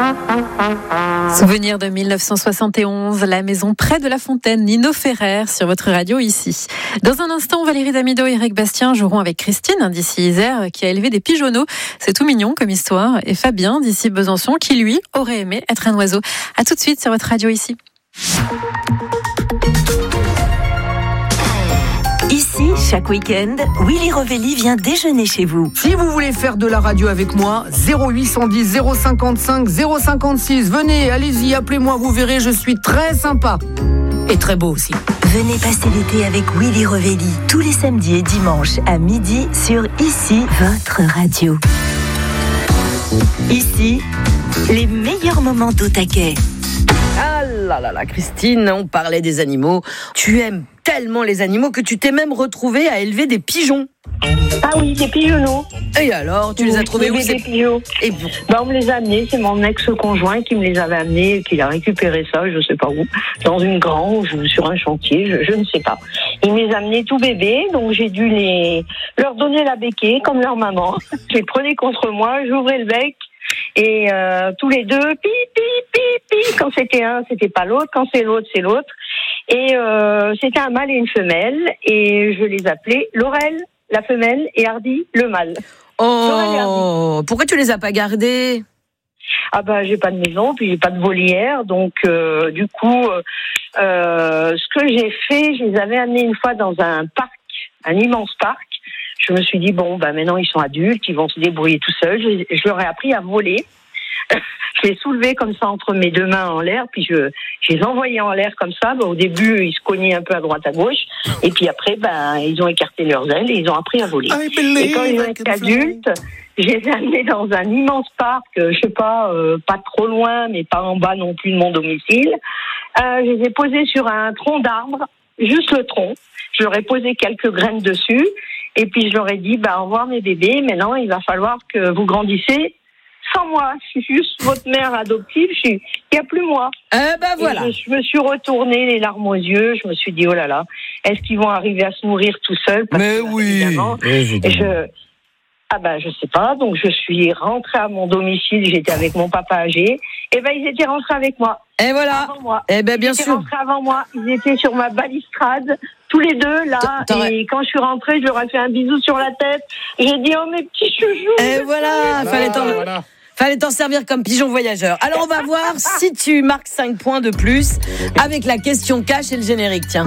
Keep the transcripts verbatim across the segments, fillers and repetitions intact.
Souvenir de mille neuf cent soixante et onze, la maison près de la fontaine, Nino Ferrer sur votre radio ici. Dans un instant, Valérie Damido et Eric Bastien joueront avec Christine d'ici Isère qui a élevé des pigeonneaux. C'est tout mignon comme histoire. Et Fabien d'ici Besançon qui lui aurait aimé être un oiseau. À tout de suite sur votre radio ici. Ici, chaque week-end, Willy Rovelli vient déjeuner chez vous. Si vous voulez faire de la radio avec moi, zéro huit cent dix zéro cinquante-cinq zéro cinquante-six. Venez, allez-y, appelez-moi, vous verrez, je suis très sympa. Et très beau aussi. Venez passer l'été avec Willy Rovelli, tous les samedis et dimanches à midi sur Ici, votre radio. Ici, les meilleurs moments d'au taquet. Ah là là là, Christine, on parlait des animaux. Tu aimes tellement les animaux que tu t'es même retrouvée à élever des pigeons. Ah oui, des pigeonneaux. Et alors, tu oui, les as trouvés où des ces pigeons. Et bon. Ben, on me les a amenés, c'est mon ex-conjoint qui me les avait amenés, qui a récupéré ça, je sais pas où, dans une grange ou sur un chantier, je, je ne sais pas. Il me les a amenés tout bébés, donc j'ai dû les leur donner la béquille comme leur maman. Je les prenais contre moi, j'ouvrais le bec. Et euh, tous les deux, pi, pi, pi, pi. Quand c'était un, c'était pas l'autre. Quand c'est l'autre, c'est l'autre. Et euh, c'était un mâle et une femelle. Et je les appelais Laurel, la femelle, et Hardy, le mâle. Oh, pourquoi tu les as pas gardés ? Ah bah j'ai pas de maison, puis j'ai pas de volière. Donc euh, du coup, euh, ce que j'ai fait, je les avais amenés une fois dans un parc, un immense parc. Je me suis dit, bon, bah maintenant ils sont adultes, ils vont se débrouiller tout seuls. Je, je leur ai appris à voler. Je les soulevais comme ça entre mes deux mains en l'air, puis je, je les envoyais en l'air comme ça. Bah, au début, ils se cognaient un peu à droite à gauche, et puis après, bah, ils ont écarté leurs ailes et ils ont appris à voler. Et quand ils ont été adultes, je les ai amenés dans un immense parc, je sais pas, euh, pas trop loin, mais pas en bas non plus de mon domicile. Euh, je les ai posés sur un tronc d'arbre, juste le tronc. Je leur ai posé quelques graines dessus. Et puis je leur ai dit, bah, au revoir mes bébés, maintenant il va falloir que vous grandissez sans moi. Je suis juste votre mère adoptive, je suis... il n'y a plus moi. Eh ben voilà. Et je, je me suis retournée les larmes aux yeux, je me suis dit, oh là là, est-ce qu'ils vont arriver à se nourrir tout seuls? Parce Mais que, oui, évidemment, évidemment. et je... Ah ben, je sais pas, donc je suis rentrée à mon domicile, j'étais avec mon papa âgé, et ben ils étaient rentrés avec moi. Et voilà. Avant moi. Eh ben bien ils étaient sûr. rentrés avant moi, ils étaient sur ma balustrade, tous les deux là, T'aurais... et quand je suis rentrée, je leur ai fait un bisou sur la tête. J'ai dit, oh mes petits chouchous. Et voilà, voilà, fallait t'en... Voilà. Fallait t'en servir comme pigeon voyageur. Alors on va voir si tu marques cinq points de plus avec la question cash et le générique. Tiens.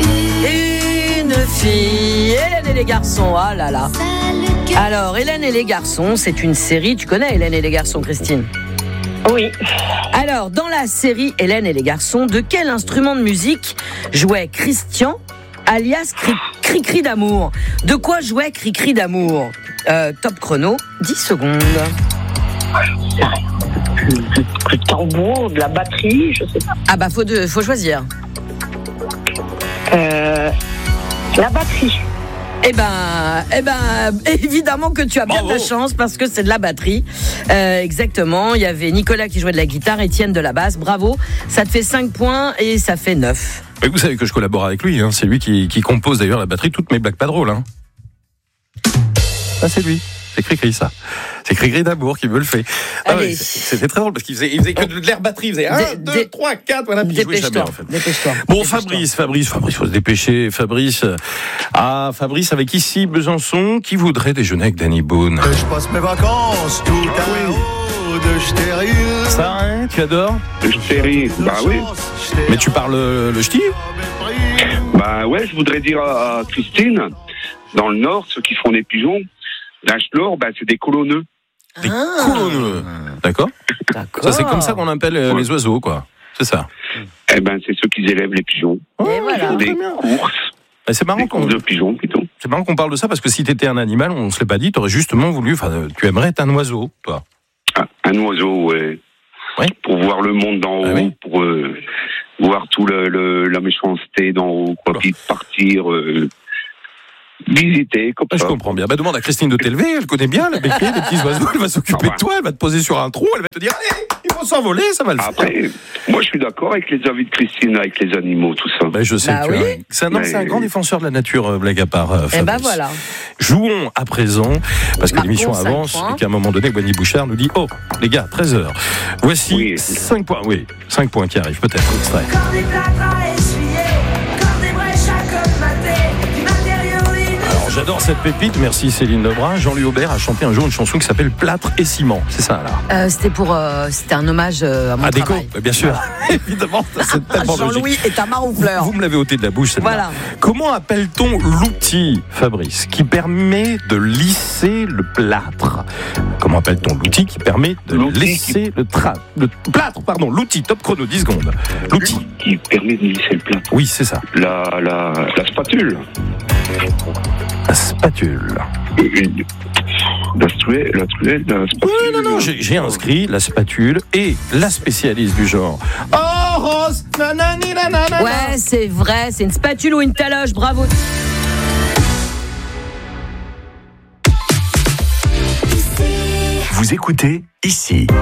Une fille, Hélène et les garçons. Ah là là. Alors Hélène et les garçons, c'est une série. Tu connais Hélène et les garçons, Christine ? Oui. Alors dans la série Hélène et les garçons, de quel instrument de musique jouait Christian, alias Cri-Cri d'amour? De quoi jouait Cri-Cri d'amour? euh, Top chrono, dix secondes. Le tambour, de la batterie, je sais pas. Ah bah faut, de, faut choisir. Euh, la batterie. Eh ben, eh ben, évidemment que tu as bien de la chance parce que c'est de la batterie. Euh, exactement. Il y avait Nicolas qui jouait de la guitare, Étienne de la basse. Bravo. Ça te fait cinq points et ça fait neuf. Mais vous savez que je collabore avec lui. Hein. C'est lui qui, qui compose d'ailleurs la batterie de toutes mes blagues pas drôles. Hein. Ah, c'est lui. C'est Cri-Cri, ça. C'est Cri-Cri d'amour qui me le fait. Ah ouais, c'était très drôle parce qu'il faisait, il faisait que de l'air batterie. Il faisait un, deux, trois, quatre, voilà. Puis il jouait jamais, en fait. Dépêche-toi. Bon, Fabrice, Fabrice, Fabrice, faut se dépêcher. Fabrice. Ah, Fabrice avec ici Besançon, qui voudrait déjeuner avec Danny Boone. Je passe mes vacances tout à l'eau de stérile. Ça, hein, tu adores? Le stérile, bah oui. Mais tu parles le ch'ti? Bah ouais, je voudrais dire à Christine, dans le Nord, ceux qui font des pigeons, l'Achelor, bah, c'est des colonneux. Des ah. colonneux. D'accord. D'accord. Ça, c'est comme ça qu'on appelle euh, ouais. les oiseaux, quoi. C'est ça. Eh ben, c'est ceux qui élèvent les pigeons. Oh, et voilà. Des courses. Et c'est marrant des qu'on... courses de pigeons, plutôt. C'est marrant qu'on parle de ça parce que si t'étais un animal, on se l'est pas dit, t'aurais justement voulu, enfin, tu aimerais être un oiseau, toi. Ah, un oiseau, ouais. Oui. Pour voir le monde d'en haut, ah, oui. pour euh, voir tout le, le, la méchanceté d'en haut, quoi, puis partir. Euh, visiter, comme ça. Je comprends bien. Bah, demande à Christine de t'élever, elle connaît bien la béquille des petits oiseaux, elle va s'occuper ah, bah. de toi, elle va te poser sur un trou, elle va te dire allez, il faut s'envoler, ça va le Après, faire. Moi je suis d'accord avec les avis de Christine, avec les animaux, tout ça. Bah, je sais bah, que oui. tu as... c'est, un, non, c'est un grand défenseur de la nature, blague à part. Euh, et bah voilà. Jouons à présent, parce que bah, l'émission bon, avance, et qu'à un moment donné, Bonnie Bouchard nous dit oh, les gars, treize heures. Voici Oui. cinq points. Oui, cinq points qui arrivent, peut-être. Extrait. Alors, j'adore cette pépite. Merci Céline Lebrun. Jean-Louis Aubert a chanté un jour une chanson qui s'appelle Plâtre et ciment. C'est ça, là. Euh, c'était pour, euh, c'était un hommage euh, à mon À Déco, travail. bien sûr. Évidemment, c'est tellement Jean-Louis logique. est Tamar ou fleur. Vous me l'avez ôté de la bouche, celle-là. Voilà. Comment appelle-t-on l'outil, Fabrice, qui permet de lisser le plâtre? Comment appelle-t-on l'outil qui permet de L'outil lisser qui- le, tra... le plâtre? Pardon, l'outil. Top chrono, dix secondes. L'outil. Qui permet de lisser le plâtre. Oui, c'est ça. La, la, la spatule. La spatule. Euh, une- La truelle, la truelle, la spatule. Oui, non, non, j'ai, j'ai inscrit la spatule et la spécialiste du genre. Oh, Rose, nanani, nanana. Ouais, c'est vrai, c'est une spatule ou une taloche, bravo. Vous écoutez ici.